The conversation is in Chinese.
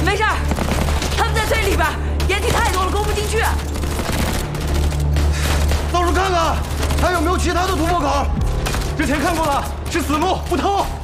没事儿，他们在最里边，掩体太多了，攻不进去。 到处看看，还有没有其他的突破口？之前看过了，是死路，不通。